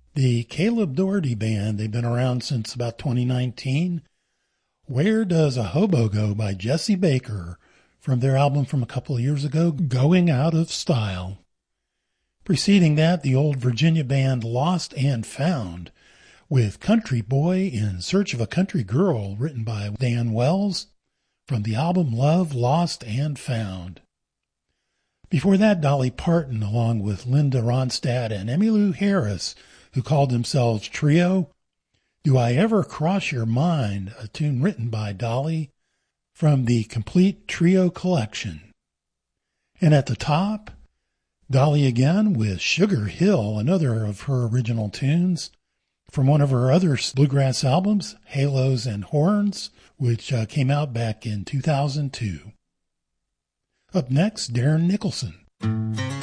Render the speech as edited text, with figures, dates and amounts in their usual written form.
The Caleb Doherty Band, they've been around since about 2019. Where Does a Hobo Go by Jesse Baker from their album from a couple of years ago, Going Out of Style. Preceding that, the old Virginia band Lost and Found with Country Boy in Search of a Country Girl, written by Dan Wells, from the album Love, Lost and Found. Before that, Dolly Parton, along with Linda Ronstadt and Emmylou Harris, who called themselves Trio, Do I Ever Cross Your Mind, a tune written by Dolly from the Complete Trio Collection. And at the top, Dolly again with Sugar Hill, another of her original tunes from one of her other bluegrass albums, Halos and Horns, which came out back in 2002. Up next, Darren Nicholson.